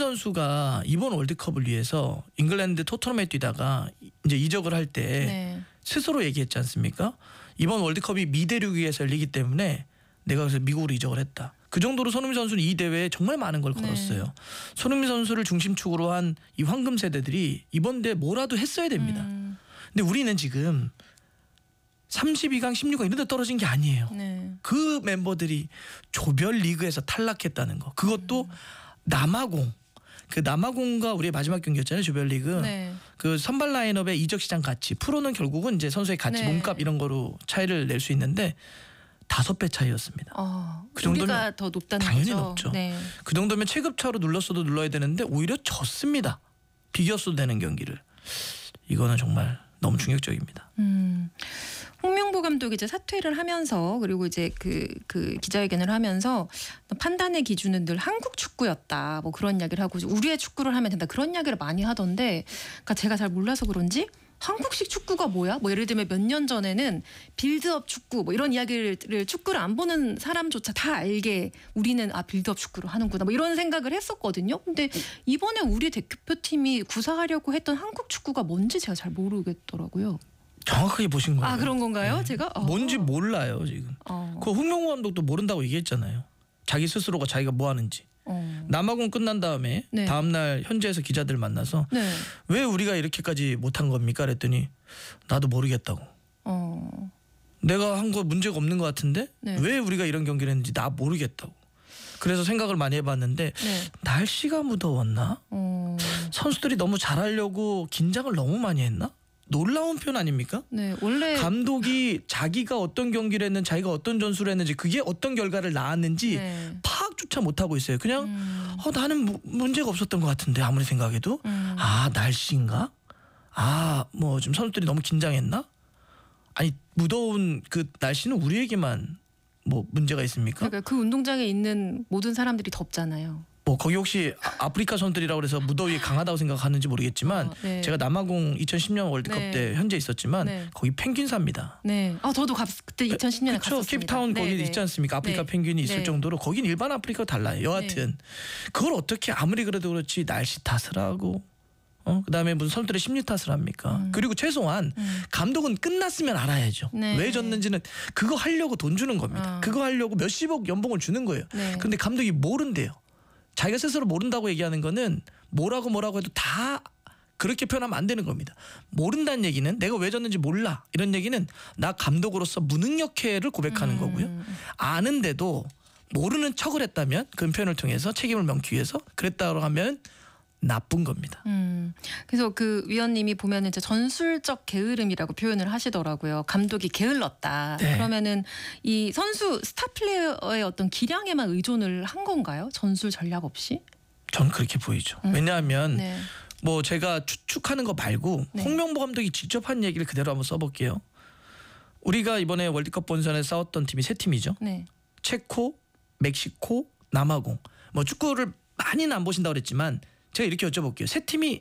선수가 이번 월드컵을 위해서 잉글랜드 토트넘에 뛰다가 이제 이적을 할 때 네. 스스로 얘기했지 않습니까? 이번 월드컵이 미대륙 위에서 열리기 때문에 내가 그래서 미국으로 이적을 했다. 그 정도로 손흥민 선수는 이 대회에 정말 많은 걸 걸었어요. 네. 손흥민 선수를 중심축으로 한 이 황금 세대들이 이번 대회 뭐라도 했어야 됩니다. 근데 우리는 지금 32강, 16강 이런 데 떨어진 게 아니에요. 네. 그 멤버들이 조별 리그에서 탈락했다는 거. 그것도 남아공. 그 남아공과 우리의 마지막 경기였잖아요. 조별리그. 네. 그 선발 라인업의 이적 시장 가치. 프로는 결국은 이제 선수의 가치, 네. 몸값 이런 거로 차이를 낼 수 있는데 5배 차이였습니다. 그 정도면 우리가 더 높다는 당연히 거죠. 높죠. 네. 그 정도면 체급차로 눌렀어도 눌러야 되는데 오히려 졌습니다. 비겼어도 되는 경기를. 이거는 정말 너무 충격적입니다. 홍명보 감독이 이제 사퇴를 하면서 그리고 이제 그 기자회견을 하면서 판단의 기준은 늘 한국 축구였다. 뭐 그런 이야기를 하고 우리의 축구를 하면 된다. 그런 이야기를 많이 하던데 그러니까 제가 잘 몰라서 그런지 한국식 축구가 뭐야? 뭐 예를 들면 몇 년 전에는 빌드업 축구 뭐 이런 이야기를 축구를 안 보는 사람조차 다 알게 우리는 빌드업 축구를 하는구나 뭐 이런 생각을 했었거든요. 근데 이번에 우리 대표팀이 구사하려고 했던 한국 축구가 뭔지 제가 잘 모르겠더라고요. 정확하게 보신 거예요. 그런 건가요? 네. 제가? 뭔지 몰라요 지금. 그 홍명보 감독도 모른다고 얘기했잖아요. 자기 스스로가 자기가 뭐 하는지. 남아공 끝난 다음에 네. 다음날 현지에서 기자들 만나서 네. 왜 우리가 이렇게까지 못한 겁니까? 그랬더니 나도 모르겠다고. 내가 한 거 문제가 없는 것 같은데 네. 왜 우리가 이런 경기를 했는지 나 모르겠다고. 그래서 생각을 많이 해봤는데 네. 날씨가 무더웠나? 선수들이 너무 잘하려고 긴장을 너무 많이 했나? 놀라운 표현 아닙니까? 네, 원래 감독이 자기가 어떤 경기를 했는지 자기가 어떤 전술을 했는지 그게 어떤 결과를 낳았는지 네. 파악조차 못하고 있어요. 그냥 나는 문제가 없었던 것 같은데 아무리 생각해도 날씨인가? 뭐 좀 선수들이 너무 긴장했나? 아니 무더운 그 날씨는 우리에게만 뭐 문제가 있습니까? 그러니까 그 운동장에 있는 모든 사람들이 덥잖아요. 뭐 거기 혹시 아프리카 선수들이라고 해서 무더위 강하다고 생각하는지 모르겠지만 네. 제가 남아공 2010년 월드컵 네. 때 현재 있었지만 네. 거기 펭귄사입니다. 네. 저도 그때 2010년에 그렇죠. 갔었습니다. 케이프타운 거기 네, 있지 않습니까? 아프리카 네. 펭귄이 있을 네. 정도로 거긴 일반 아프리카와 달라요. 여하튼 그걸 어떻게 아무리 그래도 그렇지 날씨 탓을 하고 그다음에 무슨 선수들의 심리 탓을 합니까? 그리고 최소한 감독은 끝났으면 알아야죠. 네. 왜 졌는지는 그거 하려고 돈 주는 겁니다. 그거 하려고 몇십억 연봉을 주는 거예요. 네. 그런데 감독이 모른대요. 자기가 스스로 모른다고 얘기하는 거는 뭐라고 해도 다 그렇게 표현하면 안 되는 겁니다. 모른다는 얘기는 내가 왜 졌는지 몰라. 이런 얘기는 나 감독으로서 무능력해를 고백하는 거고요. 아는데도 모르는 척을 했다면 그 표현을 통해서 책임을 명기 위해서 그랬다고 하면 나쁜 겁니다. 그래서 그 위원님이 보면은 이제 전술적 게으름이라고 표현을 하시더라고요. 감독이 게을렀다. 네. 그러면은 이 선수 스타 플레이어의 어떤 기량에만 의존을 한 건가요? 전술 전략 없이? 전 그렇게 보이죠. 왜냐하면 네. 뭐 제가 추측하는 거 말고 네. 홍명보 감독이 직접 한 얘기를 그대로 한번 써볼게요. 우리가 이번에 월드컵 본선에 싸웠던 팀이 세 팀이죠. 네. 체코, 멕시코, 남아공. 뭐 축구를 많이는 안 보신다고 그랬지만 제가 이렇게 여쭤볼게요. 세 팀이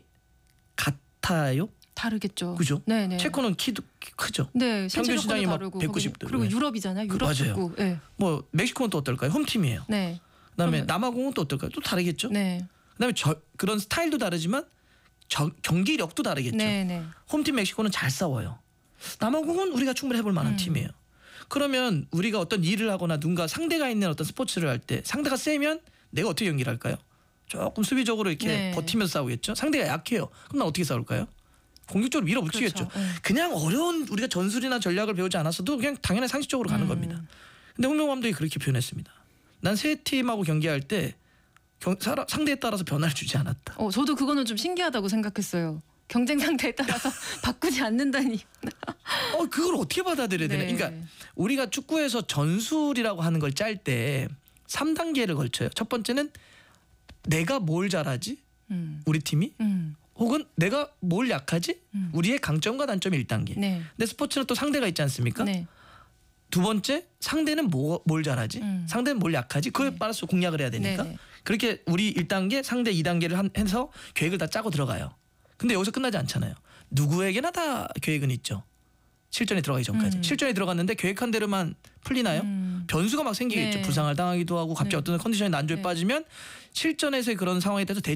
같아요? 다르겠죠. 그죠? 네네. 체코는 키도 크죠. 네. 평균 시장이 막 다르고 190도. 그리고 유럽이잖아요. 유럽 맞아요. 축구. 네. 뭐 멕시코는 또 어떨까요? 홈팀이에요. 네. 그다음에 남아공은 또 어떨까요? 또 다르겠죠. 네. 그다음에 그런 스타일도 다르지만 경기력도 다르겠죠. 네. 네. 홈팀 멕시코는 잘 싸워요. 남아공은 우리가 충분히 해볼 만한 팀이에요. 그러면 우리가 어떤 일을 하거나 누군가 상대가 있는 어떤 스포츠를 할 때 상대가 세면 내가 어떻게 연기를 할까요? 조금 수비적으로 이렇게 네. 버티면서 싸우겠죠. 상대가 약해요. 그럼 난 어떻게 싸울까요? 공격적으로 밀어붙이겠죠. 그렇죠. 네. 그냥 어려운 우리가 전술이나 전략을 배우지 않았어도 그냥 당연히 상식적으로 가는 겁니다. 근데 홍명보 감독이 그렇게 표현했습니다. 난 세 팀하고 경기할 때 상대에 따라서 변화를 주지 않았다. 저도 그거는 좀 신기하다고 생각했어요. 경쟁 상태에 따라서 바꾸지 않는다니. 그걸 어떻게 받아들여야 되나? 네. 그러니까 우리가 축구에서 전술이라고 하는 걸 짤 때 3단계를 걸쳐요. 첫 번째는 내가 뭘 잘하지? 우리 팀이? 혹은 내가 뭘 약하지? 우리의 강점과 단점이 1단계. 네. 근데 스포츠는 또 상대가 있지 않습니까? 네. 두 번째, 상대는 뭘 잘하지? 상대는 뭘 약하지? 그거에 따라서 공략을 해야 되니까. 네. 그렇게 우리 1단계, 상대 2단계를 해서 계획을 다 짜고 들어가요. 근데 여기서 끝나지 않잖아요. 누구에게나 다 계획은 있죠. 실전에 들어가기 전까지. 실전에 들어갔는데 계획한 대로만 풀리나요? 변수가 막 생기겠죠. 네. 부상을 당하기도 하고 갑자기 네. 어떤 컨디션이 난조에 네. 빠지면 실전에서의 그런 상황에 대해서